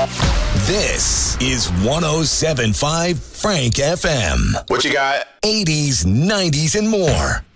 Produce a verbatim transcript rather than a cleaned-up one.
This is one oh seven point five Frank F M. What you got? eighties, nineties, and more.